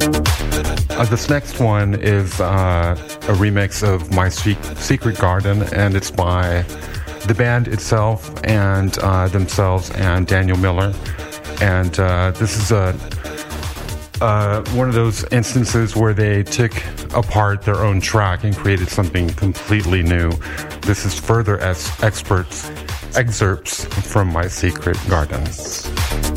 This next one is a remix of My Secret Garden, and it's by the band itself and themselves and Daniel Miller. And this is one of those instances where they took apart their own track and created something completely new. This is further as excerpts from My Secret Garden.